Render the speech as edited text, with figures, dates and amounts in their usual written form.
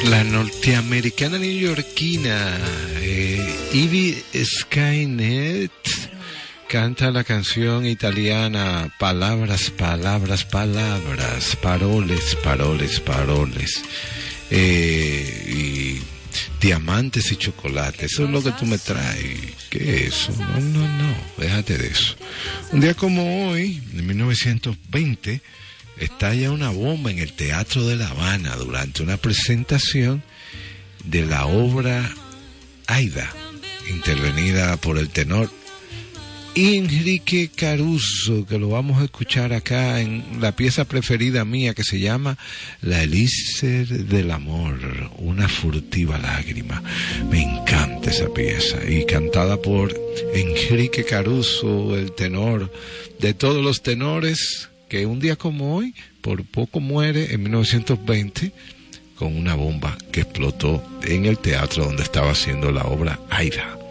La norteamericana neoyorquina Ivy Skynet canta la canción italiana Palabras, palabras, palabras, paroles, paroles, paroles, y diamantes y chocolates. Eso es lo que tú me traes. ¿Qué es eso? No, déjate de eso. Un día como hoy, en 1920, estalla una bomba en el Teatro de La Habana durante una presentación de la obra Aida, intervenida por el tenor Enrique Caruso, que lo vamos a escuchar acá en la pieza preferida mía, que se llama La elixir del amor, una furtiva lágrima. Me encanta esa pieza, y cantada por Enrique Caruso, el tenor de todos los tenores, que un día como hoy por poco muere en 1920 con una bomba que explotó en el teatro donde estaba haciendo la obra Aida.